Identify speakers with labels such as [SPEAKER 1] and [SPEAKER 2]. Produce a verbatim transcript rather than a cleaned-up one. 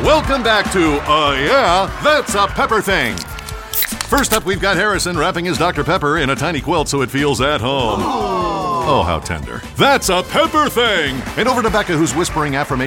[SPEAKER 1] Welcome back to Uh Yeah, That's a Pepper Thing. First up, we've got Harrison wrapping his Doctor Pepper in a tiny quilt so it feels at home. Oh, how tender. That's a Pepper Thing. And over to Becca, who's whispering affirmations